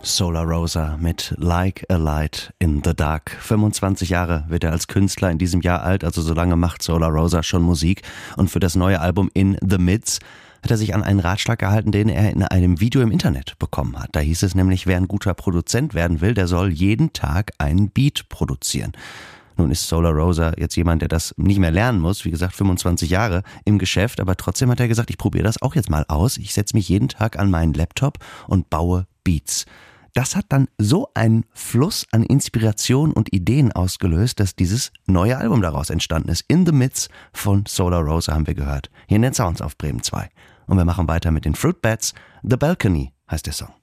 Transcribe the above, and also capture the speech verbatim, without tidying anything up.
Solar Rosa mit Like a Light in the Dark. fünfundzwanzig Jahre wird er als Künstler in diesem Jahr alt, also so lange macht Solar Rosa schon Musik. Und für das neue Album In the Midst hat er sich an einen Ratschlag gehalten, den er in einem Video im Internet bekommen hat. Da hieß es nämlich, wer ein guter Produzent werden will, der soll jeden Tag einen Beat produzieren. Nun ist Solar Rosa jetzt jemand, der das nicht mehr lernen muss, wie gesagt fünfundzwanzig Jahre im Geschäft, aber trotzdem hat er gesagt, ich probiere das auch jetzt mal aus. Ich setze mich jeden Tag an meinen Laptop und baue Beats. Das hat dann so einen Fluss an Inspiration und Ideen ausgelöst, dass dieses neue Album daraus entstanden ist. In the Midst von Solar Rosa haben wir gehört. Hier in den Sounds auf Bremen zwei. Und wir machen weiter mit den Fruit Bats. The Balcony heißt der Song.